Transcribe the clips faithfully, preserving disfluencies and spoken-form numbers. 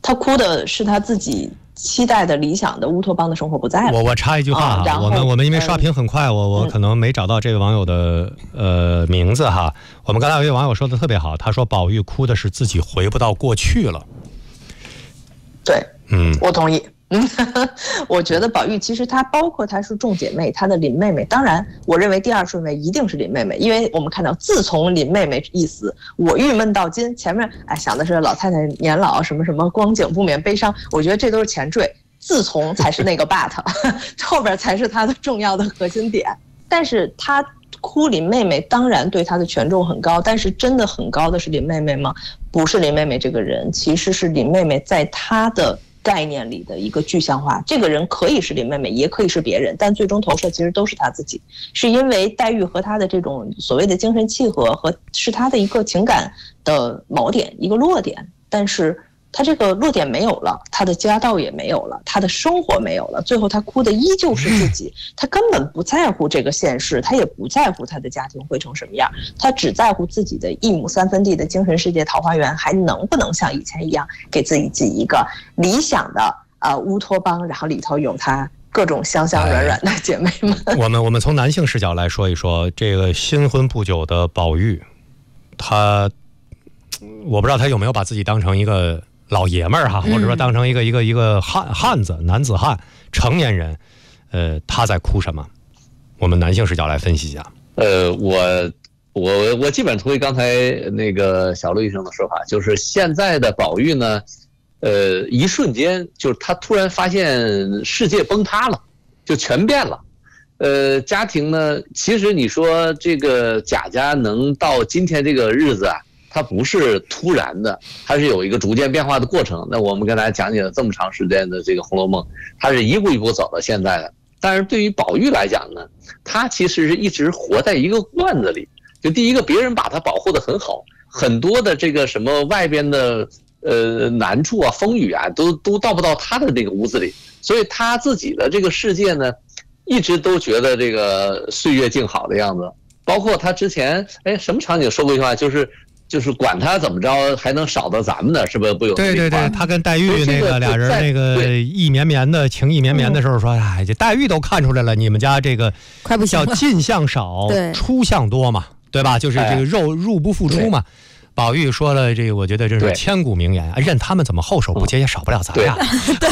他哭的是他自己期待的理想的乌托邦的生活不在了。 我我插一句话啊， 啊我们我们因为刷屏很快，我我可能没找到这位网友的呃名字哈。我们刚才有一位网友说的特别好，他说宝玉哭的是自己回不到过去了。 对， 嗯， 我同意。嗯，我觉得宝玉其实她包括她是众姐妹，她的林妹妹，当然我认为第二顺位一定是林妹妹，因为我们看到自从林妹妹一死，我郁闷到今。前面哎想的是老太太年老什么什么光景不免悲伤，我觉得这都是前缀，自从才是那个 but， 后边才是她的重要的核心点。但是她哭林妹妹当然对她的权重很高，但是真的很高的是林妹妹吗？不是林妹妹这个人，其实是林妹妹在她的概念里的一个具象化。这个人可以是林妹妹，也可以是别人，但最终投射其实都是她自己。是因为黛玉和她的这种所谓的精神契合，和是她的一个情感的锚点，一个落点，但是她这个落点没有了，她的家道也没有了，她的生活没有了，最后她哭的依旧是自己。她根本不在乎这个现实，她也不在乎她的家庭会成什么样，她只在乎自己的一亩三分地的精神世界桃花源还能不能像以前一样给自己挤一个理想的呃乌托邦，然后里头有她各种香香软软的姐妹们。 哎、我们我们从男性视角来说一说这个新婚不久的宝玉，他我不知道他有没有把自己当成一个老爷们儿哈，或者说当成一个一个一个汉汉子、男子汉、成年人，呃，他在哭什么？我们男性视角来分析一下。 呃，我我我基本同意刚才那个小陆医生的说法，就是现在的宝玉呢，呃，一瞬间就是他突然发现世界崩塌了，就全变了。呃，家庭呢，其实你说这个贾家能到今天这个日子啊，它不是突然的，它是有一个逐渐变化的过程。那我们跟大家讲解了这么长时间的这个《红楼梦》，它是一步一步走到现在的。但是对于宝玉来讲呢，他其实是一直活在一个罐子里。就第一个，别人把他保护得很好，很多的这个什么外边的呃难处啊、风雨啊，都都到不到他的那个屋子里。所以他自己的这个世界呢，一直都觉得这个岁月静好的样子。包括他之前，哎，什么场景说过一句话，就是就是管他怎么着，还能少到咱们呢？是不是不有？ 对对对，他跟黛玉那个俩人那个意绵绵的情意绵绵的时候说，哎，这黛玉都看出来了，你们家这个快不行了， 叫进项少，出项多嘛，对吧？就是这个肉入不敷出嘛。宝玉说了这个，我觉得这是千古名言，任他们怎么后手不接，也少不了咱俩。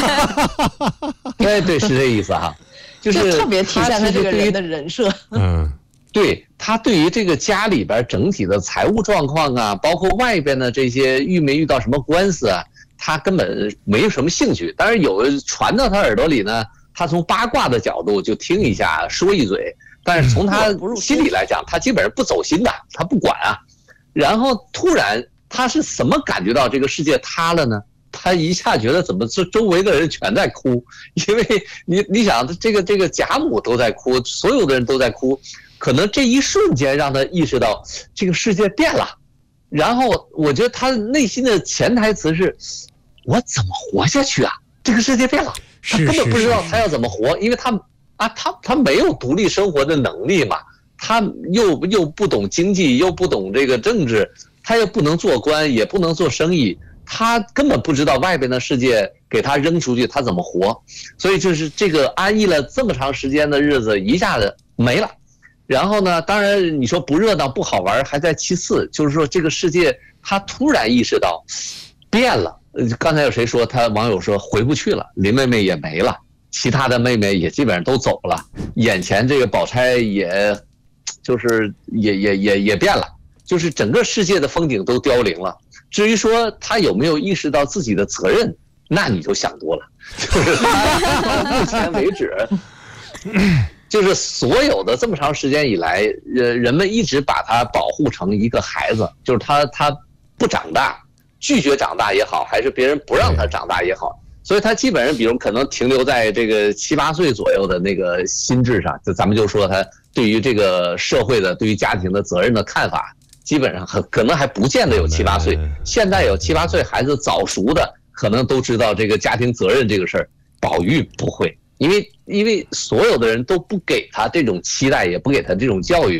对对，是这意思哈，就是特别体现了这个人的人设。 嗯。 对，他对于这个家里边整体的财务状况啊，包括外边的这些遇没遇到什么官司啊，他根本没有什么兴趣。当然有传到他耳朵里呢，他从八卦的角度就听一下说一嘴，但是从他心里来讲，他基本上不走心的，他不管啊。然后突然他是怎么感觉到这个世界塌了呢？他一下觉得怎么这周围的人全在哭，因为你你想这个这个贾母都在哭，所有的人都在哭。可能这一瞬间让他意识到这个世界变了，然后我觉得他内心的潜台词是：我怎么活下去啊？这个世界变了，他根本不知道他要怎么活，因为他啊，他他没有独立生活的能力嘛，他又又不懂经济，又不懂这个政治，他又不能做官，也不能做生意，他根本不知道外边的世界给他扔出去他怎么活，所以就是这个安逸了这么长时间的日子一下子没了。然后呢，当然你说不热闹不好玩还在其次，就是说这个世界他突然意识到变了。刚才有谁说他网友说回不去了，林妹妹也没了，其他的妹妹也基本上都走了，眼前这个宝钗也就是也也也也变了，就是整个世界的风景都凋零了。至于说他有没有意识到自己的责任，那你就想多了，就是他到目前为止就是所有的这么长时间以来，呃，人们一直把他保护成一个孩子，就是他他不长大，拒绝长大也好，还是别人不让他长大也好，所以他基本上比如可能停留在这个七八岁左右的那个心智上，就咱们就说他对于这个社会的、对于家庭的责任的看法，基本上很可能还不见得有七八岁。现在有七八岁孩子早熟的，可能都知道这个家庭责任这个事儿，宝玉不会。因为因为所有的人都不给他这种期待，也不给他这种教育，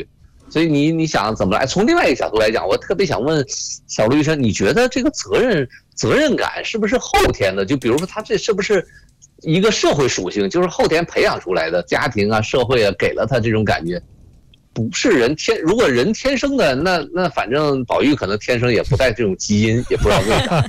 所以你你想怎么来？从另外一个角度来讲，我特别想问小陆医生，你觉得这个责任责任感是不是后天的？就比如说他这是不是一个社会属性，就是后天培养出来的，家庭啊、社会啊给了他这种感觉？不是人天，如果人天生的，那那反正宝玉可能天生也不带这种基因，也不知道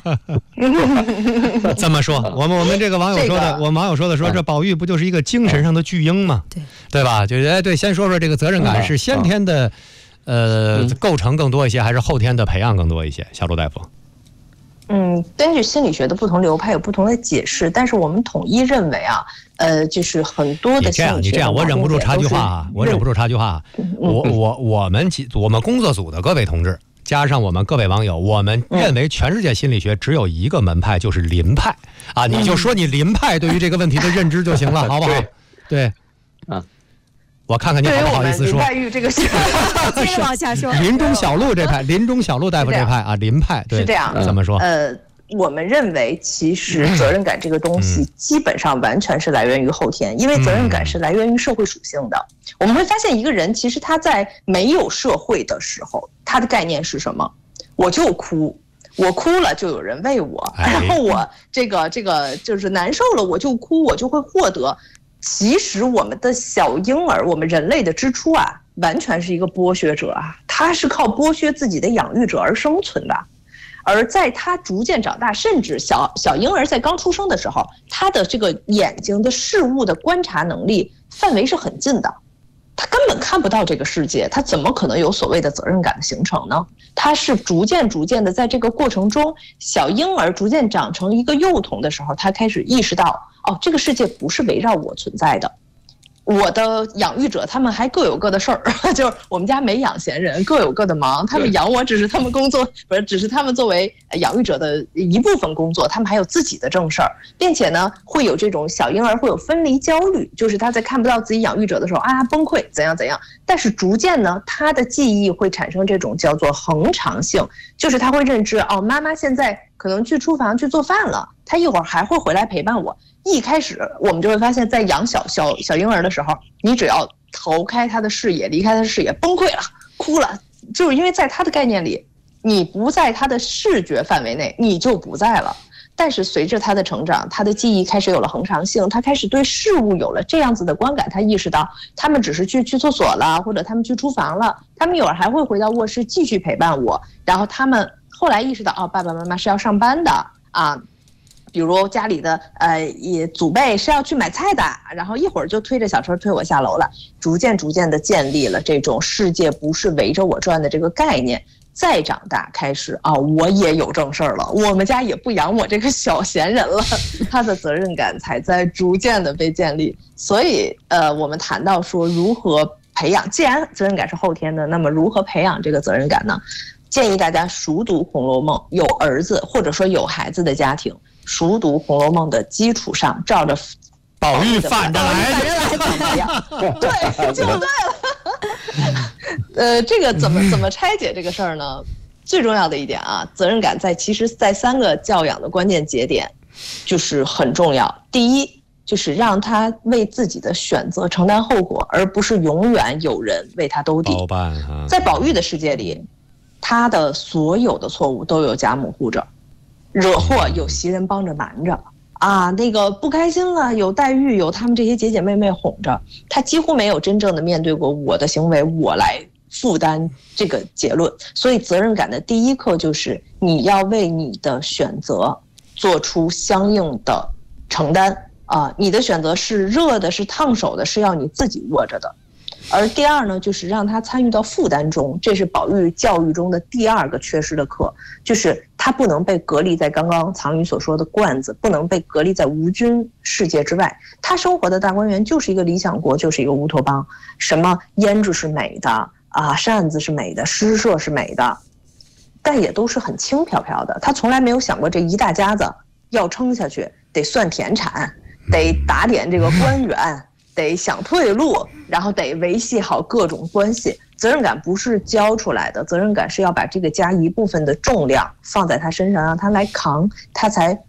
为啥。 这么说，我们我们这个网友说的，这个、我们网友说的说，这宝玉不就是一个精神上的巨婴吗？对，对吧？就哎对，先说说这个责任感是先天的，呃，构成更多一些，还是后天的培养更多一些？小陆大夫。 嗯，根据心理学的不同流派有不同的解释，但是我们统一认为啊，呃，就是很多的心理学。你这样， 你这样，我忍不住插句话啊，我忍不住插句话啊，我我我们我们工作组的各位同志，加上我们各位网友，我们认为全世界心理学只有一个门派，就是林派啊，你就说你林派对于这个问题的认知就行了，好不好？对，啊。我看看你好不好意思说。 林黛玉这个是， 接着往下说。 林中小路这派，林中小路大夫这派啊，林派对是这样。 怎么说？ 呃，我们认为其实责任感这个东西基本上完全是来源于后天，因为责任感是来源于社会属性的。我们会发现一个人其实他在没有社会的时候，他的概念是什么？我就哭。我哭了就有人喂我，然后我这个这个就是难受了我就哭，我就会获得。其实我们的小婴儿，我们人类的之初啊，完全是一个剥削者啊，他是靠剥削自己的养育者而生存的。而在他逐渐长大，甚至小小婴儿在刚出生的时候，他的这个眼睛的事物的观察能力范围是很近的，他根本看不到这个世界，他怎么可能有所谓的责任感的形成呢？他是逐渐逐渐的在这个过程中，小婴儿逐渐长成一个幼童的时候，他开始意识到，哦，这个世界不是围绕我存在的。我的养育者他们还各有各的事儿，就是我们家没养闲人，各有各的忙。他们养我只是他们工作，不是只是他们作为养育者的一部分工作，他们还有自己的正事儿，并且呢，会有这种小婴儿会有分离焦虑，就是他在看不到自己养育者的时候啊崩溃怎样怎样。但是逐渐呢，他的记忆会产生这种叫做恒常性，就是他会认知哦，妈妈现在可能去厨房去做饭了，他一会儿还会回来陪伴我。一开始我们就会发现，在养小小小婴儿的时候，你只要投开他的视野，离开他的视野，崩溃了，哭了，就是因为在他的概念里，你不在他的视觉范围内，你就不在了。但是随着他的成长，他的记忆开始有了恒常性，他开始对事物有了这样子的观感，他意识到他们只是去去厕所了，或者他们去厨房了，他们一会儿还会回到卧室继续陪伴我。然后他们后来意识到，哦，爸爸妈妈是要上班的啊。比如家里的呃也祖辈是要去买菜的，然后一会儿就推着小车推我下楼了，逐渐逐渐的建立了这种世界不是围着我转的这个概念。再长大开始啊，我也有正事儿了，我们家也不养我这个小闲人了，他的责任感才在逐渐的被建立。所以呃，我们谈到说如何培养，既然责任感是后天的，那么如何培养这个责任感呢？建议大家熟读《红楼梦》，有儿子或者说有孩子的家庭，熟读《红楼梦》的基础上，照着宝玉反着来， 对，就对了。呃，这个怎么怎么拆解这个事儿呢？最重要的一点啊，责任感在其实，在三个教养的关键节点，就是很重要。第一，就是让他为自己的选择承担后果，而不是永远有人为他兜底。 包办哈， 在宝玉的世界里，他的所有的错误都有贾母护着，惹祸有袭人帮着瞒着啊，那个不开心了有黛玉有他们这些姐姐妹妹哄着，他几乎没有真正的面对过我的行为我来负担这个结论。所以责任感的第一课就是你要为你的选择做出相应的承担啊，你的选择是热的是烫手的，是要你自己握着的。而第二呢，就是让他参与到负担中，这是宝玉教育中的第二个缺失的课，就是他不能被隔离在刚刚藏宇所说的罐子，不能被隔离在无菌世界之外。他生活的大观园就是一个理想国，就是一个乌托邦，什么胭脂是美的啊，扇子是美的，诗社是美的，但也都是很轻飘飘的。他从来没有想过这一大家子要撑下去，得算田产，得打点这个官员，得想退路，然后得维系好各种关系。责任感不是教出来的，责任感是要把这个家一部分的重量放在他身上，让他来扛，他才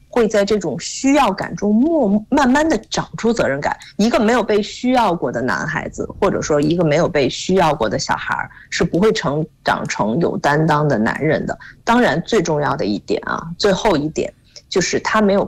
会在这种需要感中默慢慢的长出责任感。一个没有被需要过的男孩子，或者说一个没有被需要过的小孩，是不会成长成有担当的男人的。当然最重要的一点啊，最后一点就是他没有